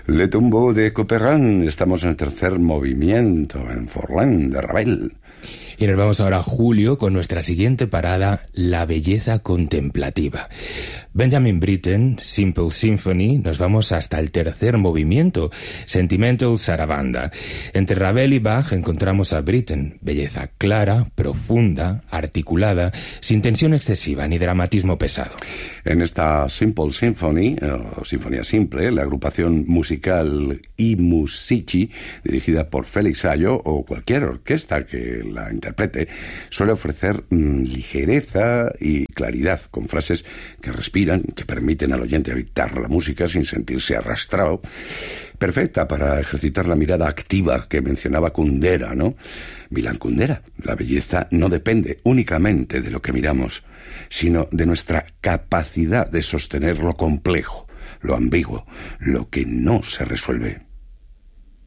Le Tombeau de Couperin. Estamos en el tercer movimiento, en Forlán, de Ravel. Y nos vamos ahora a julio con nuestra siguiente parada, La belleza contemplativa. Benjamin Britten, Simple Symphony, nos vamos hasta el tercer movimiento, Sentimental Sarabanda. Entre Ravel y Bach encontramos a Britten, belleza clara, profunda, articulada, sin tensión excesiva ni dramatismo pesado. En esta Simple Symphony, o Sinfonía Simple, la agrupación musical I Musici, dirigida por Félix Sayo o cualquier orquesta que la interprete, suele ofrecer ligereza y claridad, con frases que respiran, que permiten al oyente evitar la música sin sentirse arrastrado. Perfecta para ejercitar la mirada activa que mencionaba Kundera, ¿no? Milan Kundera, la belleza no depende únicamente de lo que miramos, sino de nuestra capacidad de sostener lo complejo, lo ambiguo, lo que no se resuelve.